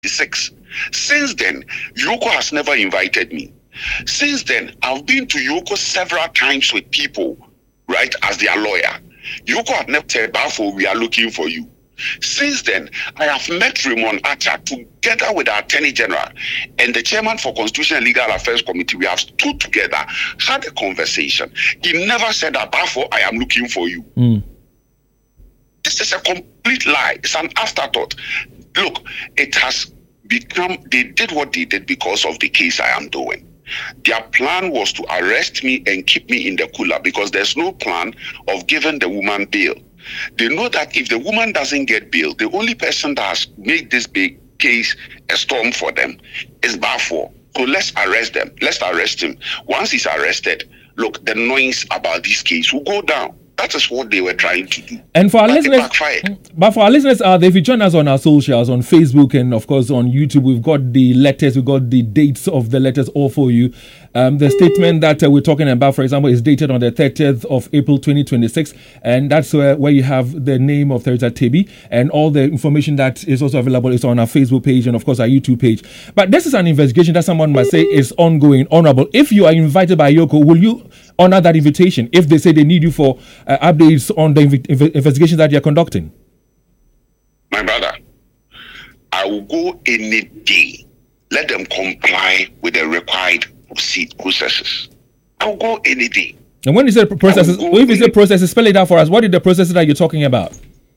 2026. Since then, Yoko has never invited me. Since then, I've been to Yoko several times with people, right, as their lawyer. Yoko had never said, Bafo, we are looking for you. Since then, I have met Raymond Archer together with our Attorney General and the Chairman for Constitutional and Legal Affairs Committee. We have stood together, had a conversation. He never said that, Bafo, I am looking for you. This is a complete lie. It's an afterthought. Look, it has become, they did what they did because of the case I am doing. Their plan was to arrest me and keep me in the cooler because there's no plan of giving the woman bail. They know that if the woman doesn't get bail, the only person that has made this big case a storm for them is Bafo. So let's arrest them. Let's arrest him. Once he's arrested, look, the noise about this case will go down. That is what they were trying to do. And for our listeners, if you join us on our socials, on Facebook and of course on YouTube, we've got the letters, we've got the dates of the letters all for you. The statement that we're talking about, for example, is dated on the 30th of April 2026, and that's where you have the name of Theresa Tebi, and all the information that is also available is on our Facebook page and of course our YouTube page. But this is an investigation that someone must say is ongoing. Honorable, if you are invited by Yoko, will you honor that invitation if they say they need you for updates on the investigation that you're conducting? My brother, I will go any day. Let them comply with the required processes. I will go any day. And when you say processes, if you say processes, spell it out for us. What are the processes that you're talking about?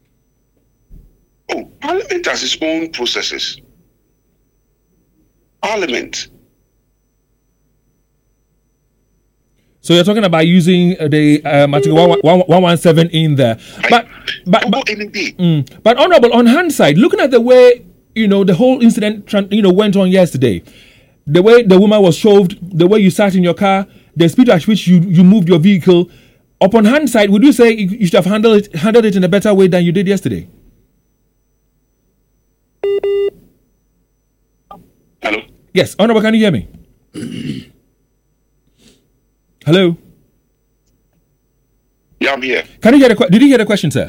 Oh, Parliament has its own processes. Parliament. So you're talking about using the Article 117 in there, but Honourable, on hindsight, looking at the way the whole incident went on yesterday, the way the woman was shoved, the way you sat in your car, the speed at which you moved your vehicle, upon hindsight, would you say you should have handled it in a better way than you did yesterday? Hello. Yes, Honourable, can you hear me? Hello? Yeah, I'm here. Can you hear did you hear the question, sir?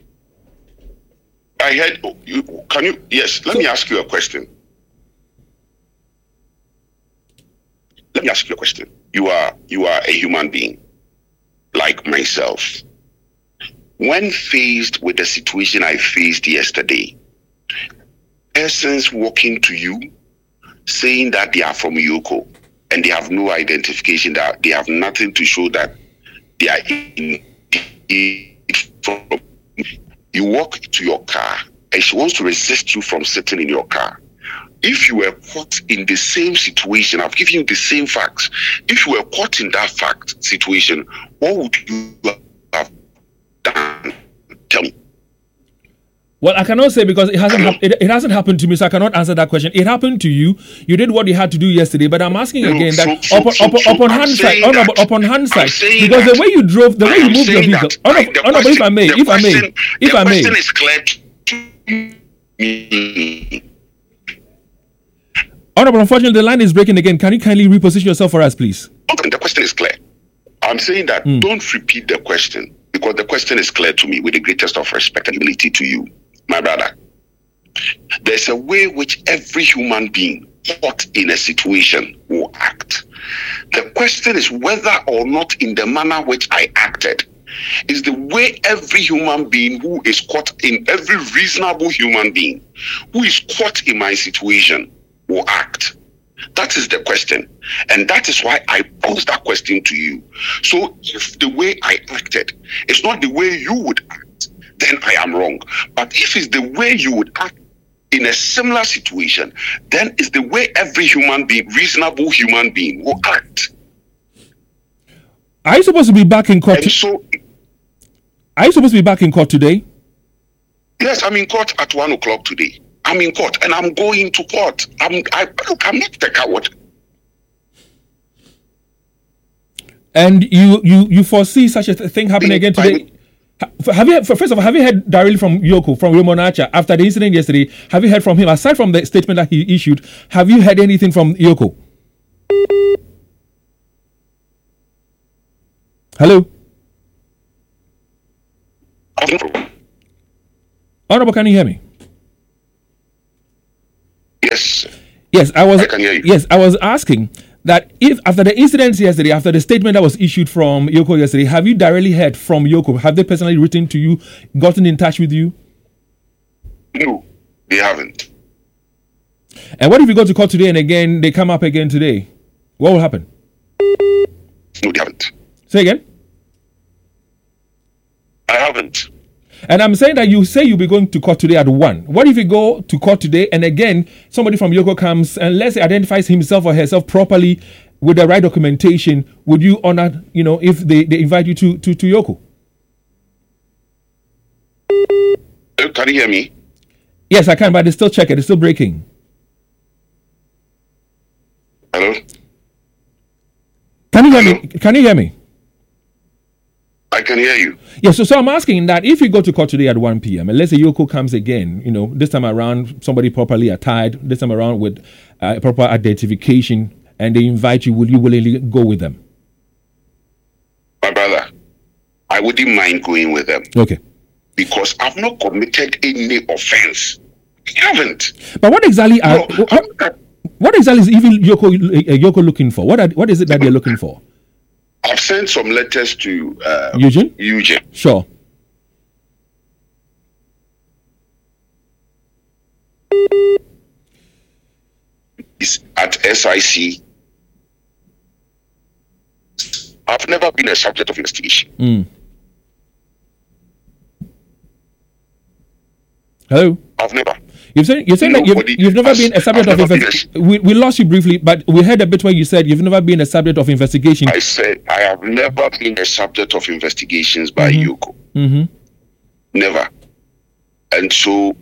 I heard you. Can you? Yes. Let me ask you a question. Let me ask you a question. You are a human being, like myself. When faced with the situation I faced yesterday, persons walking to you saying that they are from Yoko, and they have no identification, that they have nothing to show that they are from. You walk to your car and she wants to resist you from sitting in your car. If you were caught in the same situation, I've given you the same facts. If you were caught in that situation, what would you have done? Tell me. Well, I cannot say because it hasn't happened to me, so I cannot answer that question. It happened to you. You did what you had to do yesterday, but I'm asking again upon hindsight, because the way you drove, the way you moved your vehicle. Honorable, if I may, the question is clear to me. Honorable, unfortunately, the line is breaking again. Can you kindly reposition yourself for us, please? Okay, the question is clear. I'm saying that don't repeat the question because the question is clear to me with the greatest of respect and humility to you. My brother, there's a way which every human being caught in a situation will act. The question is whether or not in the manner which I acted is the way every human being who is caught in, every reasonable human being who is caught in my situation will act. That is the question. And that is why I posed that question to you. So if the way I acted is not the way you would act, then I am wrong. But if it's the way you would act in a similar situation, then it's the way every human being, reasonable human being, will act. Are you supposed to be back in court? Are you supposed to be back in court today? Yes, I'm in court at 1 o'clock today. I'm in court and I'm going to court. I'm not the coward. And you foresee such a thing happening again today? First of all, have you heard directly from Yoko, from Raymond Archer, after the incident yesterday? Have you heard from him? Aside from the statement that he issued, have you heard anything from Yoko? Hello? Honorable, can you hear me? Yes, I can hear you. Yes, I was asking that if after the incident yesterday, after the statement that was issued from Yoko yesterday, have you directly heard from Yoko? Have they personally written to you, gotten in touch with you? No, they haven't. And what if you go to court today and again they come up again today? What will happen? No, they haven't. Say again? I haven't. And I'm saying that you say you'll be going to court today at 1. What if you go to court today and again somebody from Yoko comes and let's say identifies himself or herself properly with the right documentation? Would you honor, if they invite you to Yoko? Can you hear me? Yes, I can, but it's still checking. It's still breaking. Hello? Can you hear me? Can you hear me? I can hear you. Yeah, so I'm asking that if you go to court today at 1 p.m. and let's say Yoko comes again, this time around somebody properly attired, this time around with proper identification, and they invite you, will you willingly go with them? My brother, I wouldn't mind going with them. Okay. Because I've not committed any offense. I haven't. But what exactly what exactly is even Yoko looking for? What is it that they're looking for? I've sent some letters to Eugene. Sure. It's at SIC. I've never been a subject of investigation. Hello? I've never. You're saying that you've never been a subject of investigation. We lost you briefly, but we heard a bit where you said you've never been a subject of investigation. I said I have never been a subject of investigations by Yoko. Never. And so,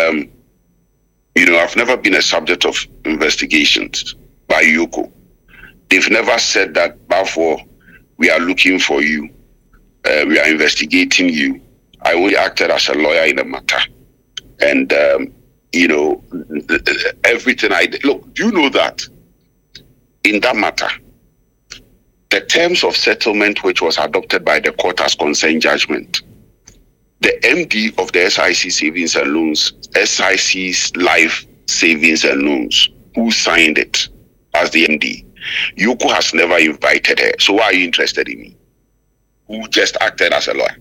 I've never been a subject of investigations by Yoko. They've never said that, therefore, we are looking for you. We are investigating you. I only acted as a lawyer in the matter. And, everything I did. Look, do you know that in that matter, the terms of settlement which was adopted by the court as consent judgment, the MD of the SIC Savings and Loans, SIC's Life Savings and Loans, who signed it as the MD, Yoko has never invited her. So why are you interested in me? Who just acted as a lawyer?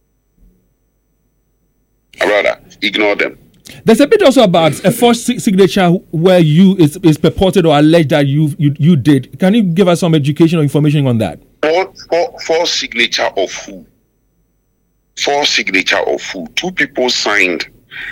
Rather, ignore them. There's a bit also about a forced signature where is purported or alleged that you did. Can you give us some educational information on that? Forced signature of who? Forced signature of who? Two people signed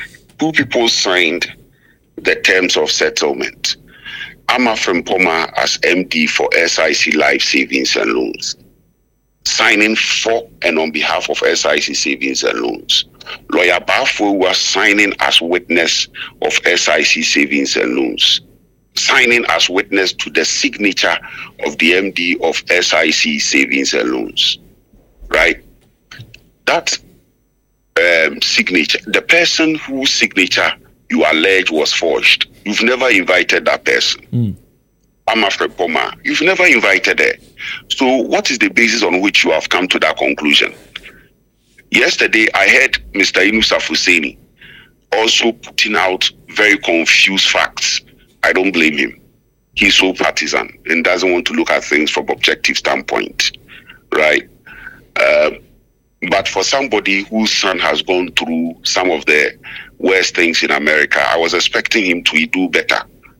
the terms of settlement. Amafrem Poma as MD for SIC Life Savings and Loans, signing for and on behalf of SIC Savings and Loans. Lawyer Bafo was signing as witness of SIC Savings and Loans, signing as witness to the signature of the MD of SIC Savings and Loans. Right? That signature, the person whose signature you allege was forged, you've never invited that person. Amafrem Poma, you've never invited her. So what is the basis on which you have come to that conclusion? Yesterday, I heard Mr. Inusaf Husseini also putting out very confused facts. I don't blame him. He's so partisan and doesn't want to look at things from objective standpoint, right? But for somebody whose son has gone through some of the worst things in America, I was expecting him to do better.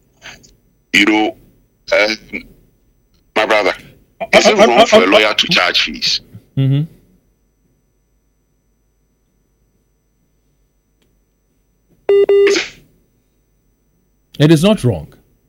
My brother, is it wrong for a lawyer to charge fees? It is not wrong.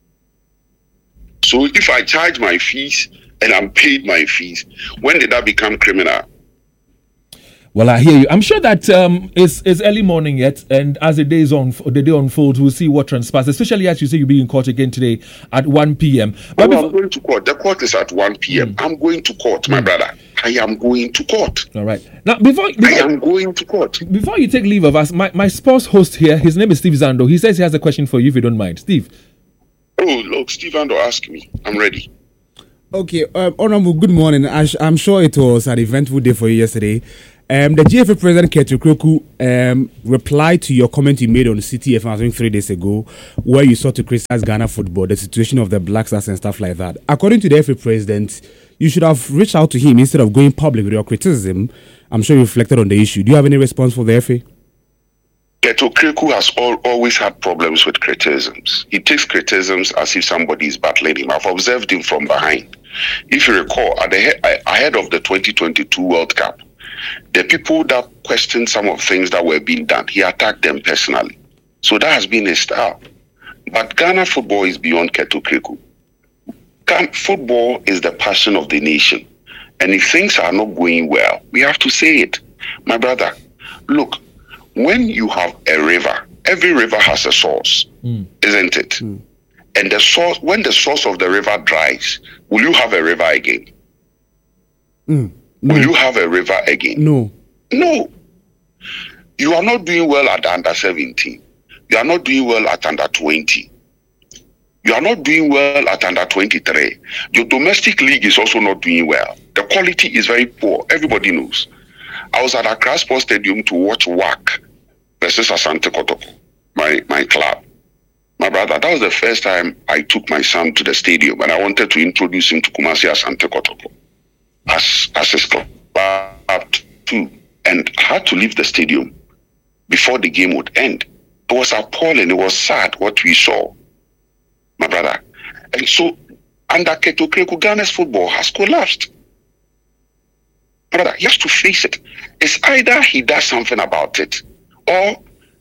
So if I charge my fees and I'm paid my fees, when did that become criminal? Well, I hear you. I'm sure that it's early morning yet, and as the day unfolds, we'll see what transpires. Especially as you say, you'll be in court again today at 1 p.m. But I'm going to court. The court is at 1 p.m. I'm going to court, my brother. I am going to court. All right. Now, before I am going to court. Before you take leave of us, my sports host here, his name is Steve Zando. He says he has a question for you, if you don't mind, Steve. Oh, look, Steve Zando, ask me. I'm ready. Okay, Honorable, good morning. I'm sure it was an eventful day for you yesterday. The GFA president Ketu Kreku replied to your comment you made on CTF I think 3 days ago, where you sought to criticize Ghana football, the situation of the Black Stars and stuff like that. According to the FA president, you should have reached out to him instead of going public with your criticism. I'm sure you reflected on the issue. Do you have any response for the FA? Ketu Kreku has always had problems with criticisms. He takes criticisms as if somebody is battling him. I've observed him from behind. If you recall, ahead of the 2022 World Cup, the people that questioned some of the things that were being done, he attacked them personally. So that has been his style. But Ghana football is beyond Ketu Kreku. Football is the passion of the nation. And if things are not going well, we have to say it. My brother, look, when you have a river, every river has a source, isn't it? And the source, when the source of the river dries, will you have a river again? No. Will you have a river again? No. No. You are not doing well at under 17. You are not doing well at under 20. You are not doing well at under 23. Your domestic league is also not doing well. The quality is very poor. Everybody knows. I was at Accra Sports Stadium to watch WAC versus Asante Kotoko, my club. My brother, that was the first time I took my son to the stadium, and I wanted to introduce him to Kumasi Asante Kotoko as his club too. And I had to leave the stadium before the game would end. It was appalling. It was sad what we saw, my brother. And so, under Ketu Kreku, Ghana's football has collapsed. Brother, he has to face it. It's either he does something about it, or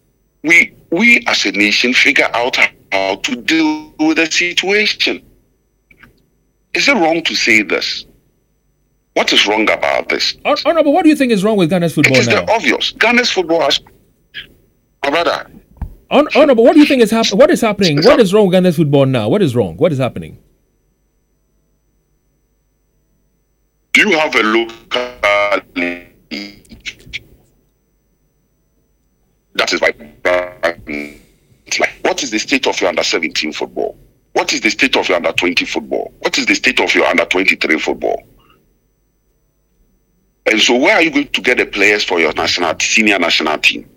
we as a nation figure out how to deal with the situation. Is it wrong to say this? What is wrong about this? Honorable, what do you think is wrong with Ghana's football now? It is the obvious. Ghana's football has... My brother. Honorable, what do you think is happening? What is happening? What is wrong with Ghana's football now? What is wrong? What is happening? Do you have a local league that is like, what is the state of your under 17 football? What is the state of your under 20 football? What is the state of your under 23 football? And so where are you going to get the players for your senior national team?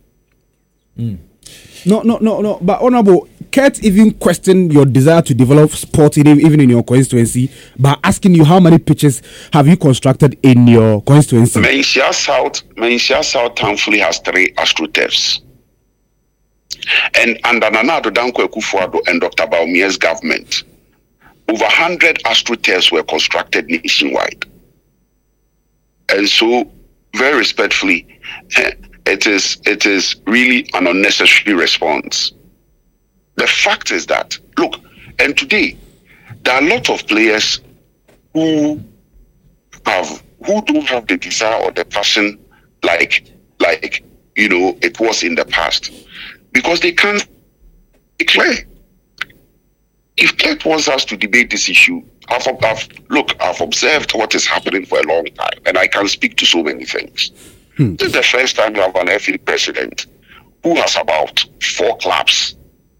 No. But Honorable, Kurt even questioned your desire to develop sport even in your constituency by asking you how many pitches have you constructed in your constituency? Menchia South thankfully has 3 AstroTurfs. And under Nana Addo Dankwa Akufo-Addo and Dr. Bawumia's government, over 100 AstroTurfs were constructed nationwide. And so, very respectfully, it is really an unnecessary response. The fact is that, look, and today, there are a lot of players who don't have the desire or the passion like it was in the past, because they can't declare. If Kurt wants us to debate this issue, I've observed what is happening for a long time, and I can speak to so many things. This is the first time we have an FA president who has about 4 clubs.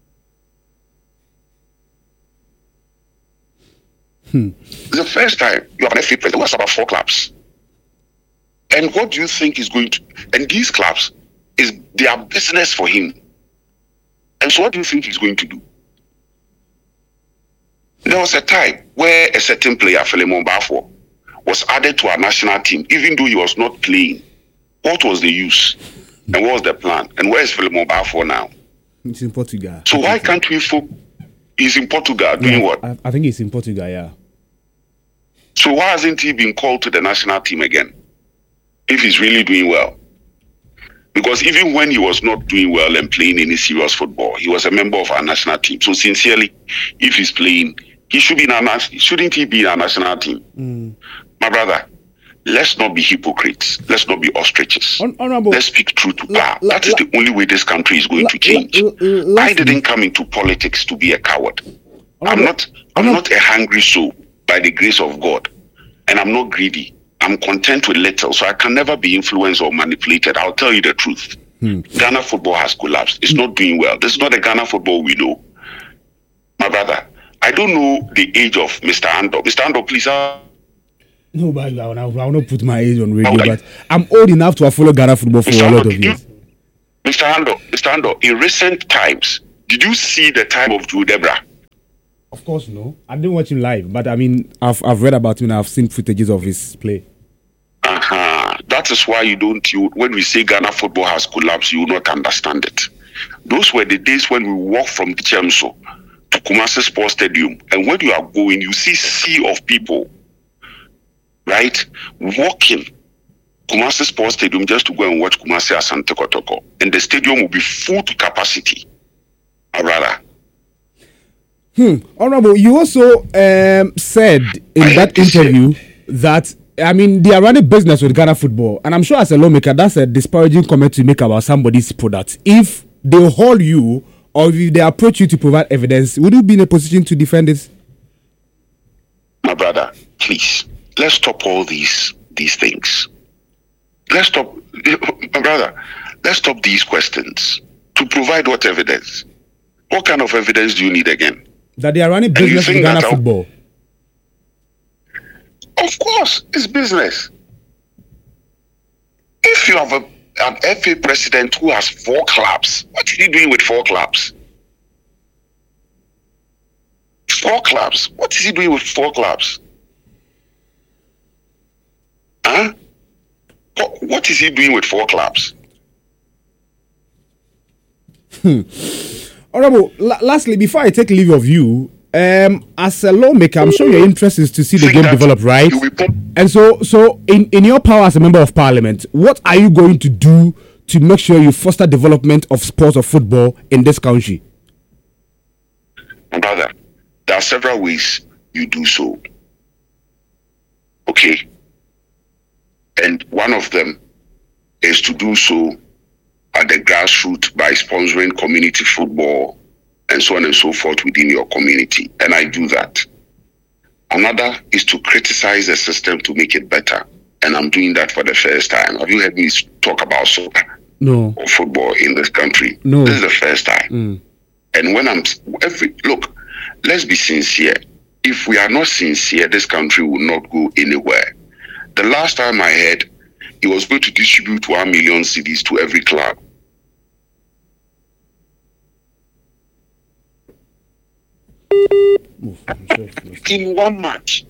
It's the first time you have an FA president who has about 4 clubs. And what do you think is going to... And these clubs, they are business for him. And so what do you think he's going to do? There was a time where a certain player, Philemon Bafo, was added to our national team, even though he was not playing. What was the use? And what was the plan? And where is Philemon Bafo now? It's in Portugal. So why can't we... He's in Portugal doing what? I think he's in Portugal, yeah. So why hasn't he been called to the national team again? If he's really doing well. Because even when he was not doing well and playing any serious football, he was a member of our national team. So sincerely, if he's playing, shouldn't he be in our national team? My brother, let's not be hypocrites. Let's not be ostriches. Let's speak truth to power. That is the only way this country is going to change. I didn't come into politics to be a coward. I'm not a hungry soul by the grace of God. And I'm not greedy. I'm content with little, so I can never be influenced or manipulated. I'll tell you the truth. Ghana football has collapsed. It's not doing well. This is not the Ghana football we know. My brother, I don't know the age of Mr. Ando. Mr. Ando, please. No, but I will not put my age on radio, but I'm old enough to have followed Ghana football for a lot of years. Mr. Ando, in recent times, did you see the time of Joe Debra? Of course, no. I didn't watch him live, but I mean, I've read about him and I've seen footages of his play. That is why when we say Ghana football has collapsed, you will not understand it. Those were the days when we walked from Chemso to Kumasi Sports Stadium, and when you are going, you see sea of people, right, walking Kumasi Sports Stadium just to go and watch Kumasi Asante Kotoko, and the stadium will be full to capacity. Rather. Honorable, you also said in that interview that, I mean, they are running business with Ghana football, and I'm sure as a lawmaker, that's a disparaging comment to make about somebody's product. If they hold you or if they approach you to provide evidence, would you be in a position to defend this? My brother, please, let's stop all these things. Let's stop, my brother, let's stop these questions. To provide what evidence? What kind of evidence do you need again? That they are running business with Ghana football. Of course, it's business. If you have an FA president who has 4 clubs, what is he doing with 4 clubs? 4 clubs. What is he doing with 4 clubs? Huh? What is he doing with 4 clubs? Honorable, lastly, before I take leave of you, as a lawmaker, I'm sure your interest is to see the game develop, right? And so in your power as a member of parliament, what are you going to do to make sure you foster development of sports of football in this country? Brother, there are several ways you do so. Okay? And one of them is to do so at the grassroots by sponsoring community football and so on and so forth within your community. And I do that. Another is to criticize the system to make it better. And I'm doing that for the first time. Have you heard me talk about soccer? No. Or football in this country? No. This is the first time. And when look, let's be sincere. If we are not sincere, this country will not go anywhere. The last time I heard, he was going to distribute 1 million CDs to every club. In one match.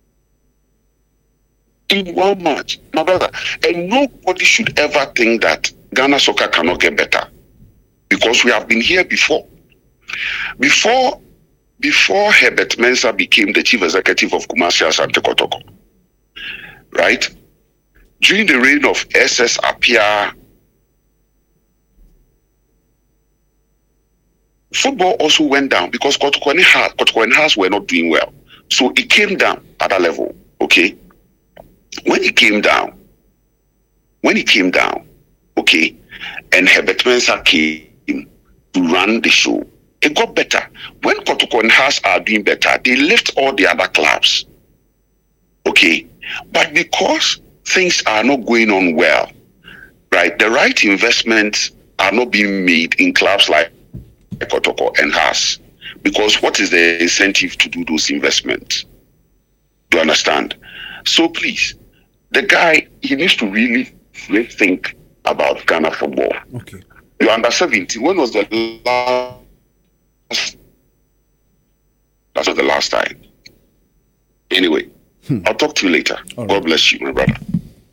My brother. And nobody should ever think that Ghana soccer cannot get better. Because we have been here before. Before Herbert Mensah became the chief executive of Kumasi Asante Kotoko, right? During the reign of SS Appiah, football also went down because Kotoko and Hearts were not doing well. So it came down at that level, okay? When it came down, okay, and Herbert Mensah came to run the show, it got better. When Kotoko and Hearts are doing better, they lift all the other clubs, okay? But because things are not going on well, right? The right investments are not being made in clubs like Kotoko and Hearts. Because what is the incentive to do those investments? Do you understand? So please, the guy, he needs to really think about Ghana football. Okay. You're under 17. When was the last? That was the last time. Anyway, I'll talk to you later. All God bless you, my brother.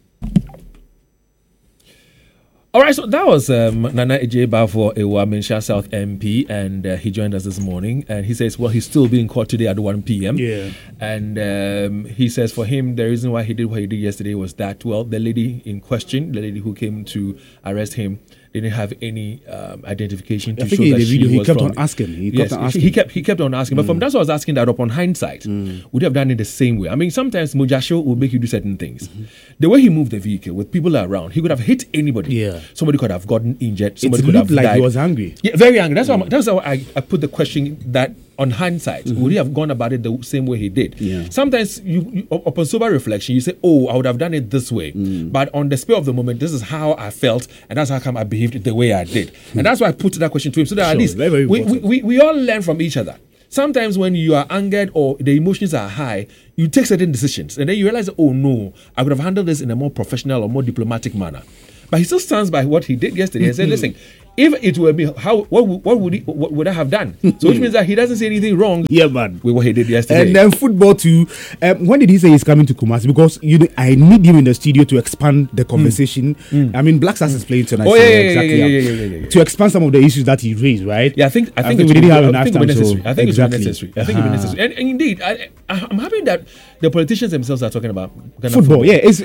All right, so that was Nana Ejebafo Ewa Mensah South MP, and he joined us this morning. And he says, well, he's still being caught today at 1 p.m. Yeah. And he says for him, the reason why he did what he did yesterday was that, well, the lady in question, the lady who came to arrest him, didn't have any identification to show that she was he kept from. on asking. He kept on asking. But from that's what I was asking, that upon hindsight, would you have done it the same way? I mean, sometimes Mujasho will make you do certain things. The way he moved the vehicle with people around, he could have hit anybody. Yeah. Somebody could have gotten injured. Somebody It could have looked like died. he was angry. Yeah, very angry. That's how I put the question that on hindsight, would he have gone about it the same way he did? Yeah. Sometimes you upon sober reflection, you say, oh, I would have done it this way. But on the spur of the moment, this is how I felt, and that's how come I behaved the way I did. And that's why I put that question to him, so that at least very we all learn from each other. sometimes when you are angered or the emotions are high, you take certain decisions and then you realize, oh no, I could have handled this in a more professional or more diplomatic manner. But he still stands by what he did yesterday and said, listen, if it were me, what would I have done? So which means that he doesn't say anything wrong. Yeah, man. With what he did yesterday. And then football too. When did he say he's coming to Kumasi? Because I need him in the studio to expand the conversation. I mean, Black Stars is playing tonight. Oh yeah. To expand some of the issues that he raised, right? Yeah, I think we didn't have enough time. I think it's necessary. I think it's necessary. And indeed, I'm happy that the politicians themselves are talking about football. Yeah, it's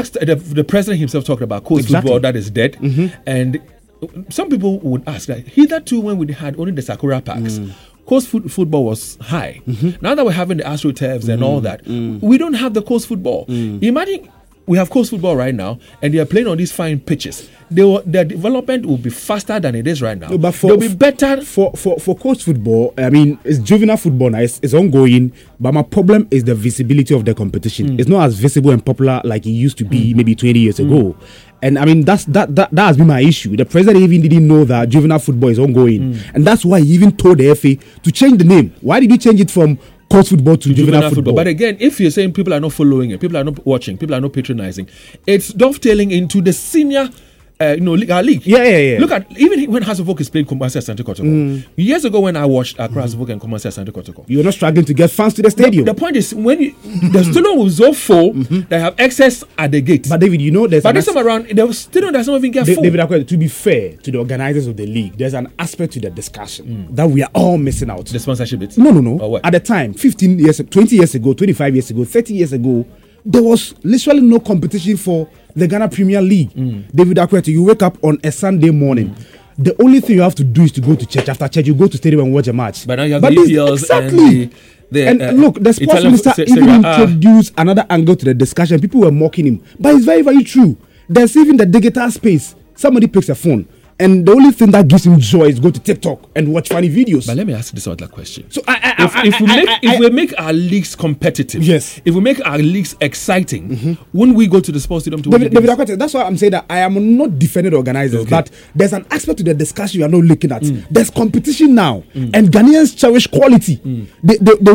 the president himself talked about coast football that is dead, and some people would ask that hitherto when we had only the Sakura Parks, coast football was high. Now that we're having the AstroTurfs and all that, we don't have the coast football. Imagine we have coast football right now, and they are playing on these fine pitches. Their development will be faster than it is right now. But they'll be better for coast football. I mean, it's juvenile football now. It's ongoing, but my problem is the visibility of the competition. It's not as visible and popular like it used to be maybe 20 years ago. And I mean, that has been my issue. The president even didn't know that juvenile football is ongoing, and that's why he even told the FA to change the name. Why did he change it from coast football to juvenile football? But again, if you're saying people are not following it, people are not watching, people are not patronizing, it's dovetailing into the senior our league. Yeah. Look at even when House of Oak is playing Kumasi Asante Kotoko. Years ago, when I watched Accra House of Oak and Kumasi Asante Kotoko, you're not struggling to get fans to the stadium. The point is, when the stadium was so full, they have excess at the gate. But David, this time around, the stadium doesn't even get full. David, to be fair to the organizers of the league, there's an aspect to the discussion that we are all missing out. The sponsorship bit? No. At the time, 15 years, 20 years ago, 25 years ago, 30 years ago, there was literally no competition for the Ghana Premier League. David Akwete, you wake up on a Sunday morning. The only thing you have to do is to go to church. After church, you go to stadium and watch a match. But now you have the EPLs exactly. And look, the sports minister even introduced another angle to the discussion. People were mocking him. But it's very, very true. There's even the digital space. Somebody picks a phone, and the only thing that gives him joy is go to TikTok and watch funny videos. But let me ask this other question. So if we make our leagues competitive, yes, if we make our leagues exciting, wouldn't we go to the sports stadium to watch David Akwete, that's why I'm saying that I am not defending organizers, but there's an aspect to the discussion you are not looking at. There's competition now, and Ghanaians cherish quality. They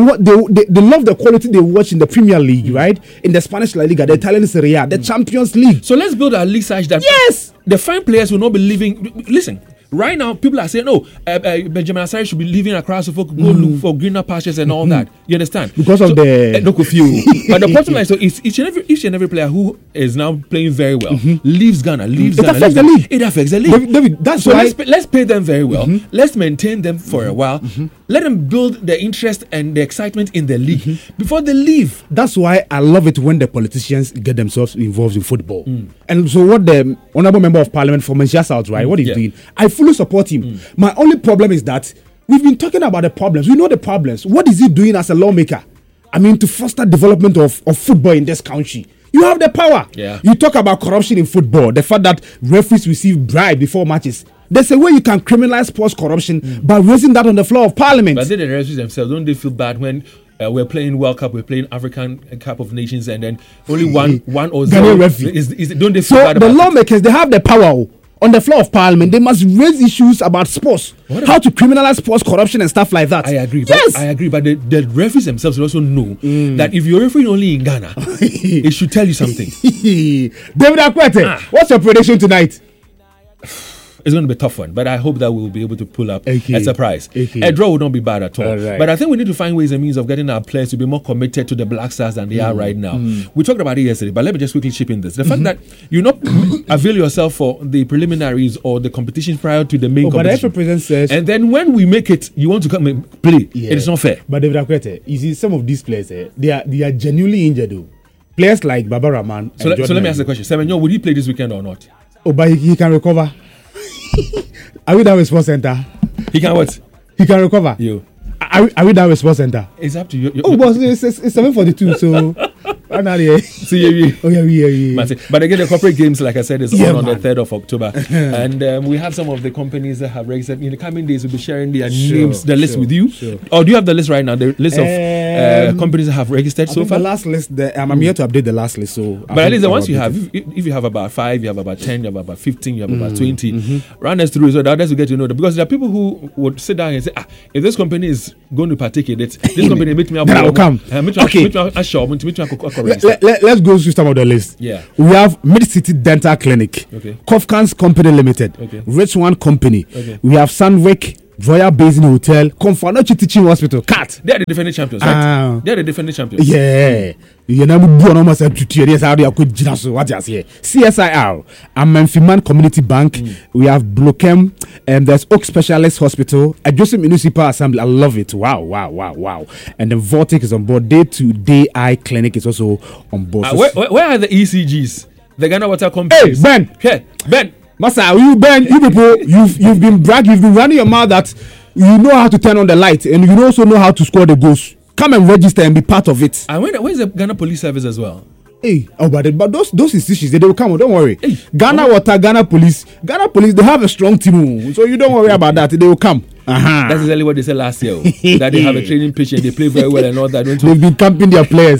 love the quality they watch in the Premier League, right? In the Spanish La Liga, the Italian Serie A, the Champions League. So let's build our league such that the fine players will not be living. Listen, right now people are saying, Benjamin Asare should be living across the folk, go look for greener pastures and all that. You understand? Because of the look with you. But the bottom line, so each and every player who is now playing very well leaves Ghana. It affects the league. It affects the league. David, that's so why let's pay them very well. Let's maintain them for a while. Let them build the interest and the excitement in the league before they leave. That's why I love it when the politicians get themselves involved in football. And so what the Honourable Member of Parliament for Manchester South, right? What he's doing, I fully support him. My only problem is that we've been talking about the problems. We know the problems. What is he doing as a lawmaker? I mean, to foster development of football in this country. You have the power. Yeah. You talk about corruption in football, the fact that referees receive bribe before matches. There's a way you can criminalize sports corruption by raising that on the floor of Parliament. But then the referees themselves, don't they feel bad when we're playing World Cup, we're playing African Cup of Nations, and then only one or zero is don't they feel bad about it? So the lawmakers, they have the power on the floor of Parliament. They must raise issues about sports, how to criminalize sports corruption and stuff like that. I agree. Yes, I agree. But the referees themselves also know that if you're refereeing only in Ghana, it should tell you something. David Akwete, what's your prediction tonight? It's going to be a tough one, but I hope that we'll be able to pull up a surprise. A draw would not be bad at all. Right. But I think we need to find ways and means of getting our players to be more committed to the Black Stars than they are right now. We talked about it yesterday, but let me just quickly chip in this. The fact that you not avail yourself for the preliminaries or the competition prior to the main competition. But the president says, and then when we make it, you want to come and play. Yeah. It is not fair. But David Akwete, you see some of these players, they are genuinely injured though. Players like Baba Rahman. So let me ask the question. Semenyo, would he play this weekend or not? Oh, but he can recover. Are we down with Sports Center? He can what? He can recover. You. Are we down with Sports Center? It's up to you. But it's 7:42, so CAB. Oh yeah. But again, the corporate games, like I said, is on the 3rd of October. And we have some of the companies that have registered. In the coming days, we'll be sharing their names, the list with you. Or do you have the list right now? The list of companies that have registered so far? The last list, I'm here to update the last list. So, but at least the ones you have, if you have about 5, you have about 10, you have about 15, you have about 20, run us through so that others will get to know them. Because there are people who would sit down and say, if this company is going to partake in it, this company meet me up. Then I'll come. Okay. Let's go through some of the list. Yeah. We have Mid-City Dental Clinic, Kofkans Company Limited, Rich One Company. We have Sandwick Royal Basin Hotel, Konfanochi Teaching Hospital, CAT. They are the defending champions, right? They are the defending champions. Yeah. You know, almost a tutorial. How they could just what you say. CSIR, Amemphiman Community Bank. We have Blokem, and there's Oak Specialist Hospital, Joseph Municipal Assembly. I love it. Wow. And the Vortex is on board. Day-to-Day Eye Clinic is also on board. Where are the ECGs? The Ghana Water Company. Hey, Ben. Ben. Master, you people, you've been bragging, you've been running your mouth that you know how to turn on the light and you also know how to score the goals. Come and register and be part of it. And where's the Ghana Police Service as well? Hey, but those institutions, they will come on, don't worry. Hey. Ghana Water, Ghana Police, they have a strong team, so you don't worry about that. They will come. That's exactly what they said last year. That they have a training pitch and they play very well and all that. They've been camping their players.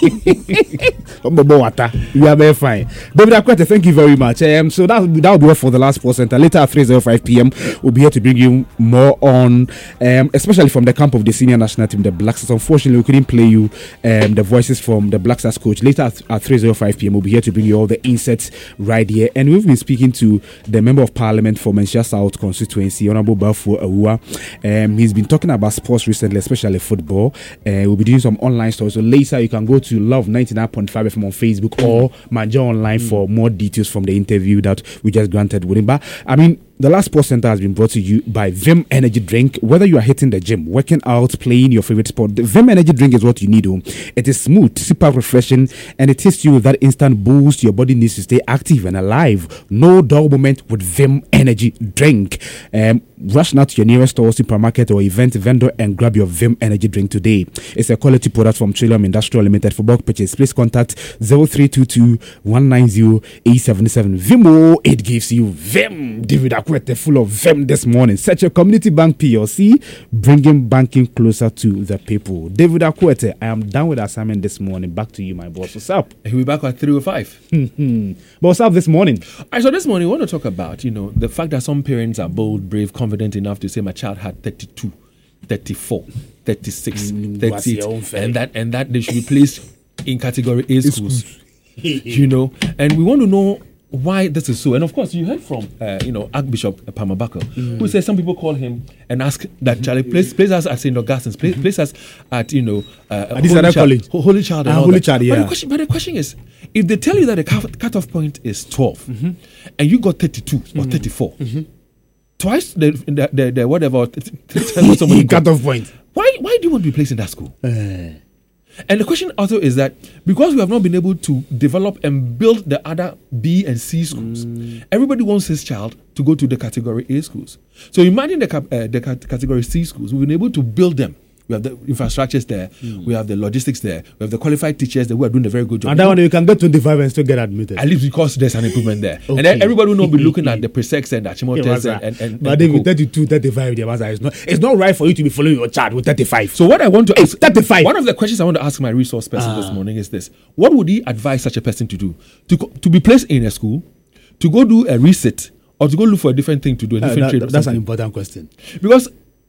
We are very fine. David Akwete, thank you very much. So that will be all for the last Sports Center. Later at 3:05 p.m. we'll be here to bring you more on, especially from the camp of the senior national team, the Black Stars. Unfortunately, we couldn't play you the voices from the Black Stars coach. Later at 3:05 p.m. we'll be here to bring you all the inserts right here. And we've been speaking to the Member of Parliament for Manchester South constituency, Honorable Bafo Awuah. He's been talking about sports recently, especially football. We'll be doing some online stories. So later you can go to Love 99.5 FM on Facebook or Manja Online for more details from the interview that we just granted with him. But I mean, the last Sports Center has been brought to you by Vim Energy Drink. Whether you are hitting the gym, working out, playing your favorite sport, the Vim Energy Drink is what you need. It is smooth, super refreshing, and it tastes you with that instant boost your body needs to stay active and alive. No dull moment with Vim Energy Drink. Rush now to your nearest store, supermarket, or event vendor and grab your Vim Energy Drink today. It's a quality product from Trillium Industrial Limited. For bulk purchase, please contact 0322 190 877. Vimo, it gives you Vim. David Akwete full of Vim this morning. Such a Community Bank PLC, bringing banking closer to the people. David Akwete, I am done with the assignment this morning. Back to you, my boss. What's up? He'll be back at 3:05. But what's up this morning? So this morning, we want to talk about, the fact that some parents are bold, brave, confident enough to say my child had 32, 34, 36, 38, and that they should be placed in category A schools. And we want to know why this is so. And of course, you heard from Archbishop Pamabako, who says some people call him and ask that Charlie place us at St. Augustine's, place us at Holy Child. Holy Child, yeah. But the question is, if they tell you that the cutoff point is 12, and you got 32 or 34, twice the whatever cutoff point. Why do you want to be placed in that school? And the question also is that because we have not been able to develop and build the other B and C schools, everybody wants his child to go to the category A schools. So imagine the category C schools. We've been able to build them. We have the infrastructures there. We have the logistics there. We have the qualified teachers that who are doing a very good job. And that one you can get 25 and still get admitted. At least because there's an improvement there. Okay. And then everybody will not be looking at the Presex and the Achimoters and but then with 32, 35, it's not right for you to be following your child with 35. So what I want to ask, 35. One of the questions I want to ask my resource person this morning is this: what would he advise such a person to do? To be placed in a school, to go do a resit, or to go look for a different thing to do, a different trade? That's an important question. Because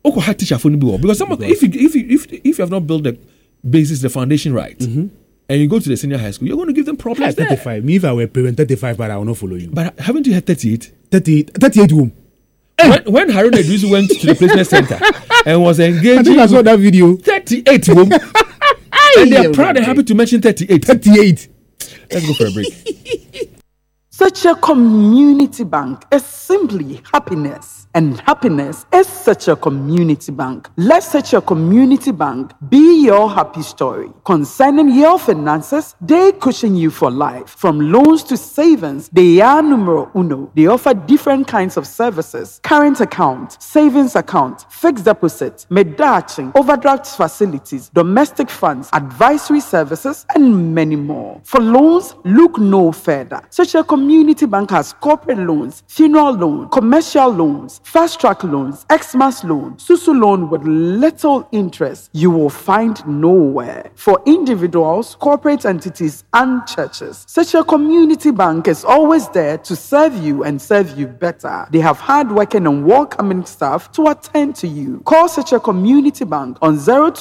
if you have not built the basis, the foundation right, and you go to the senior high school, you're going to give them problems. 35. Me, if I were a parent, 35, but I will not follow you. But haven't you had 38? 38 whom? When Harun Edris went to the placement center and was engaged, I think I saw that video. 38 whom? And they are proud and happy to mention 38. 38. Let's go for a break. Such a community bank is simply happiness, and happiness is such a community bank. Let such a community bank be your happy story. Concerning your finances, they cushion you for life. From loans to savings, they are numero uno. They offer different kinds of services: current account, savings account, fixed deposit, medaching, overdraft facilities, domestic funds, advisory services, and many more. For loans, look no further. Such a community bank has corporate loans, funeral loan, commercial loans, fast track loans, Xmas loan, Susu loan with little interest you will find nowhere. For individuals, corporate entities, and churches, such a community bank is always there to serve you and serve you better. They have hard-working and welcoming staff to attend to you. Call such a community bank on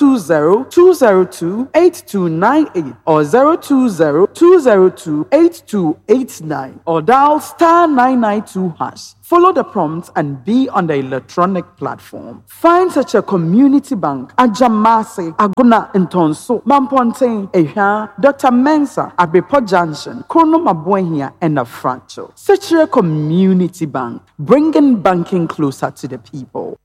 020-202-8298 or 020-202-8289 or dial *992#. Follow the prompts and be on the electronic platform. Find such a community bank at Jamasi, Aguna, Ntonso, Mamponte, Ehia, Dr. Mensa, Abepo Junction, Kono Mabuenia, and Afrancho. Such a community bank, bringing banking closer to the people.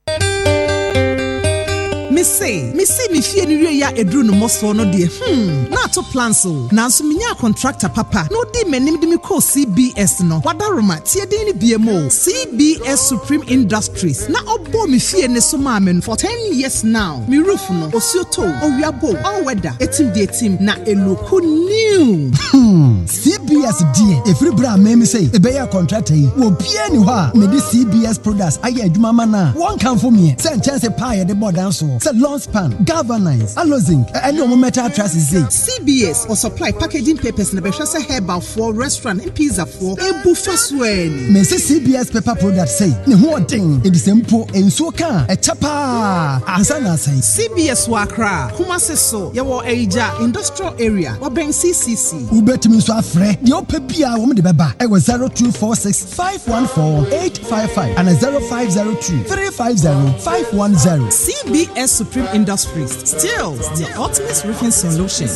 Me say me fie ni wie ya edru no moso no de na to plan so na so menya contractor papa no di menim de me call CBS no wadaroma tie din ni biemo CBS Supreme Industries na obo me fie ne so ma men for 10 years now. Me roof no osioto owiabo all weather etim de etim na eloku new CBS die every bra me say e be ya contractor yi wo bia ni ho a me di CBS products aye adwuma ma na won kan for me say chance pie de board so lawn span, governance, allozing, and no metal trusses. CBS or supply packaging papers in the Beshasa Herbal for restaurant and pizza for a buffet swing. Mrs. CBS paper products say, no thing, it is simple and so can a chapa. Asana say, CBS Wakra, Kumaseso, Yawa Aja, industrial area, or Ben CCC. Who bet me so afraid, the open Pia woman the baba. I was 0246 514 855 and a 0502 350 510. CBS Supreme Industries, still the ultimate roofing solution.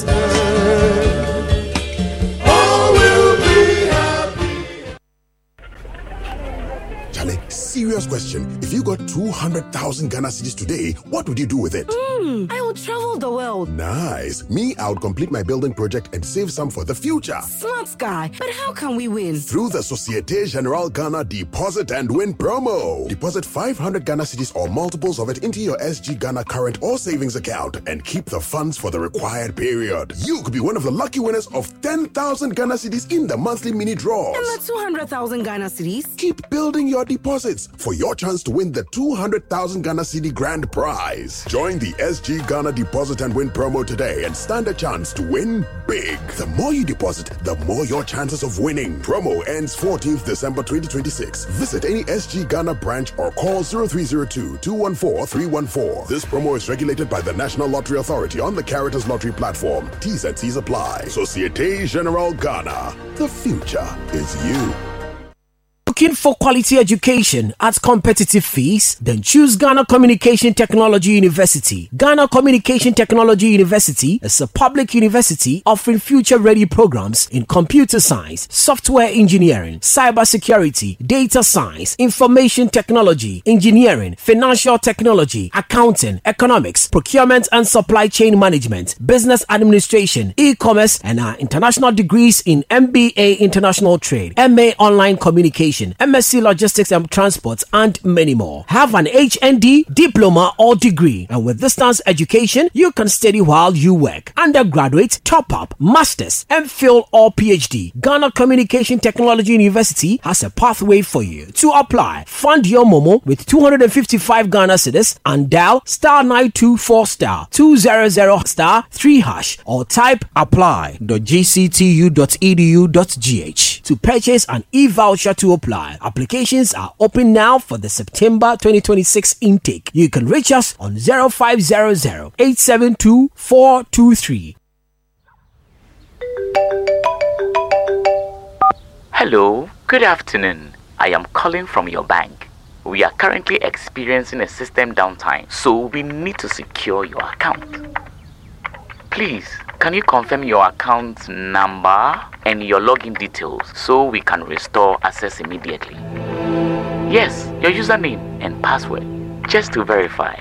Charlie, serious question. If you got 200,000 Ghana cedis today, what would you do with it? I will travel the world. Nice. Me, I would complete my building project and save some for the future. Smart guy. But how can we win? Through the Societe Generale Ghana Deposit and Win promo. Deposit 500 Ghana cedis or multiples of it into your SG Ghana current or savings account and keep the funds for the required period. You could be one of the lucky winners of 10,000 Ghana cedis in the monthly mini draws. And the 200,000 Ghana cedis? Keep building your deposits for your chance to win the 200,000 Ghana cedi grand prize. Join the SG Ghana Deposit and Win promo today and stand a chance to win big. The more you deposit, the more your chances of winning. Promo ends 14th December 2026. Visit any SG Ghana branch or call 0302-214-314. This promo is regulated by the National Lottery Authority on the Caritas Lottery platform. T's and C's apply. Societe Generale Ghana. The future is you. Looking for quality education at competitive fees? Then choose Ghana Communication Technology University. Ghana Communication Technology University is a public university offering future-ready programs in computer science, software engineering, cybersecurity, data science, information technology, engineering, financial technology, accounting, economics, procurement and supply chain management, business administration, e-commerce, and our international degrees in MBA International Trade, MA Online Communication, MSc Logistics and Transport, and many more. Have an HND, diploma, or degree, and with distance education, you can study while you work. Undergraduate, top-up, masters, MPhil, or PhD. Ghana Communication Technology University has a pathway for you. To apply, fund your Momo with 255 Ghana cedis and dial *924*200*3# or type apply.gctu.edu.gh to purchase an e-voucher to apply. Applications are open now for the September 2026 intake. You can reach us on 0500-872-423. Hello, good afternoon. I am calling from your bank. We are currently experiencing a system downtime, so we need to secure your account. Please, can you confirm your account number and your login details so we can restore access immediately? Yes, your username and password, just to verify.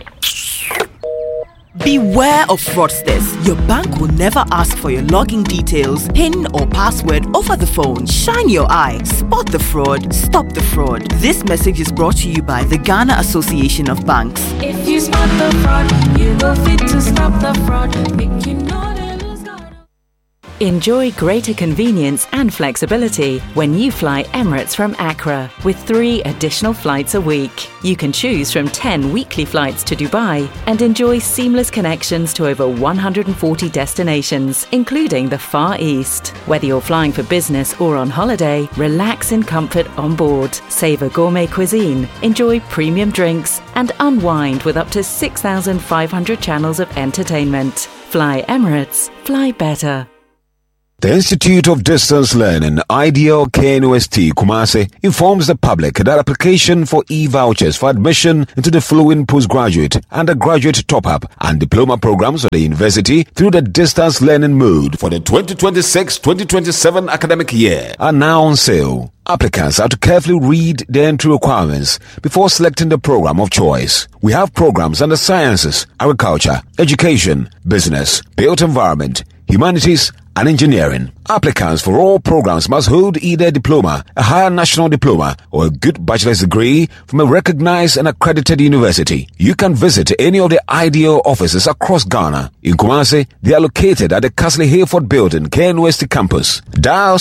Beware of fraudsters. Your bank will never ask for your login details, PIN or password over the phone. Shine your eye. Spot the fraud. Stop the fraud. This message is brought to you by the Ghana Association of Banks. If you spot the fraud, you go fit to stop the fraud. Make you know that it's gonna... Enjoy greater convenience and flexibility when you fly Emirates from Accra with 3 additional flights a week. You can choose from 10 weekly flights to Dubai and enjoy seamless connections to over 140 destinations, including the Far East. Whether you're flying for business or on holiday, relax in comfort on board, savor gourmet cuisine, enjoy premium drinks, and unwind with up to 6,500 channels of entertainment. Fly Emirates, fly better. The Institute of Distance Learning, IDEAL KNUST Kumasi, informs the public that application for e-vouchers for admission into the following postgraduate, undergraduate top-up and diploma programs of the university through the distance learning mode for the 2026-2027 academic year are now on sale. Applicants have to carefully read the entry requirements before selecting the program of choice. We have programs under sciences, agriculture, education, business, built environment, humanities, and engineering. Applicants for all programs must hold either a diploma, a higher national diploma, or a good bachelor's degree from a recognized and accredited university. You can visit any of the IDEAL offices across Ghana. In Kumasi, they are located at the Castle Hayford Building, KNUST campus. Dial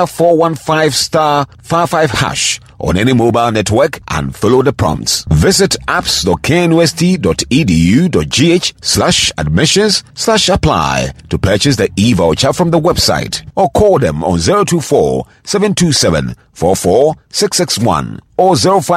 *415*55# on any mobile network and follow the prompts. Visit apps.knust.edu.gh/admissions/apply to purchase the e-voucher from the website, or call them on 024-727-44661 or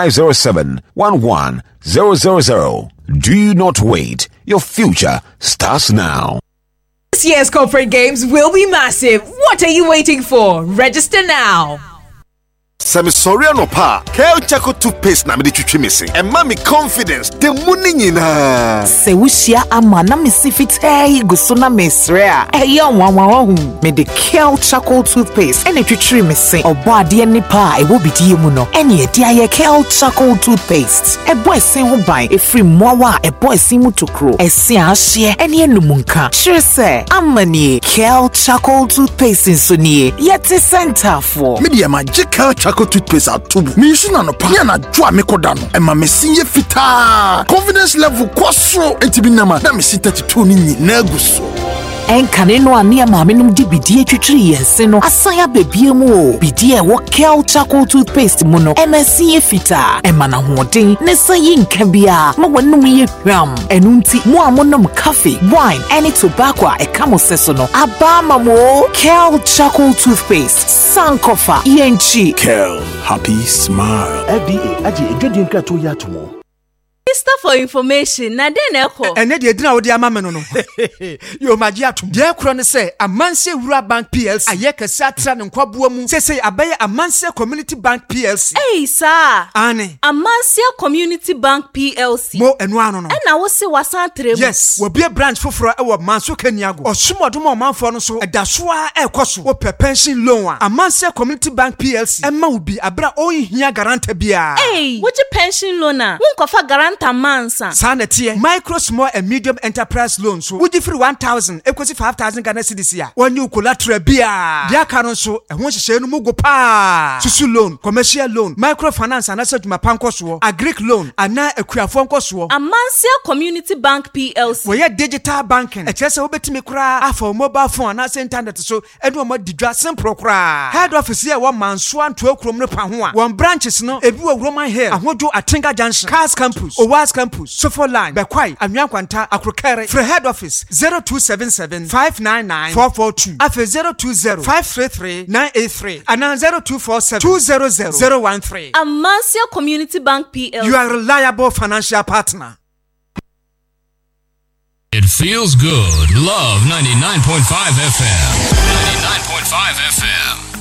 0507-11-000. Do not wait. Your future starts now. This year's corporate games will be massive. What are you waiting for? Register now. Sami sorry no pa. Kel Chaco toothpaste na me de twitwi me se. And me confidence. The money nyina. Se wushia ama na me si fitai guso na mesre a. Eya wanwa hu. Me de Kel Chaco toothpaste ene twitwi me se. Obo ade ni pa e wo bidie mu no. Ene e dia ye Kel Chaco toothpaste. E boy sen ho ban e free mowa e boy sin mu tokro. E se ahye ene enumunka. Sure se amani Kel Chaco toothpaste nso nie. Yeti center for. Me de magical Chaco toothpaste atubu. Me use na no pa. Na dwa me koda no. E ma me sinye fita. Confidence level kwaso. Entibi nama na me sin 32 ni nyina guso. Enkane no ane ama menum di bidie twitwiri yense no asan ya bebie mu o bidie wo Kel Chaco toothpaste mu no MSC ye fita emana hoden ne sayi nka bia ma wanum ye hwam enunti mu amonom coffee wine any tobacco e kamo seso no abama mo Kel Chaco toothpaste sankofa yenchi Kel happy smile FDA aje edwedi nkrato ya tomo. Minister for Information, na den eko. Ene de edina wo de ama me no. Yo magi atum. De ekro ne se Amanse Wura Bank PLC. Ayeka satra ne nkwaboa mu. Sese abaye Amanse Community Bank PLC. Hey sir. Ane. Amanse Community Bank PLC. Mo enu ano no. Ena wo se wasantre mu. Yes, wo bie branch foforo e wo Manso Kaniago. Osumodom o manfo no so edasoa ekoso. Wo pension loan a. Amanse Community Bank PLC. Ema wo bi abra o hia garanta bia. Hey, wo pension loan a. Wo nkofa garanta mansa. Sanetie micro small and medium enterprise loans so would free 1,000 equals 5,000 Ghana cedis ya. When you collateral bia. Dia karon so e ho hye no mugo pa. Susu loan, commercial loan, microfinance and asset mapanko so, agric loan, ana akuafo nko so. Amanse Community Bank PLC. We digital banking. E chese obetimi kura afa mobile phone na internet so edu mo didwa simple kura. Head office here one Manso anto akrom no pa ho a. One branches no ebi wo Roman Hill, ahodo Atinga Junction, Cars Campus, Owas Campus, Sofo Line, Bekwai, Anyankwanta, Akrokere, for head office 0277 599 442, afe 020 533 983, and 0247 200 013. Amanse Community Bank PLC. You are a reliable financial partner. It feels good. Love 99.5 FM. 99.5 FM.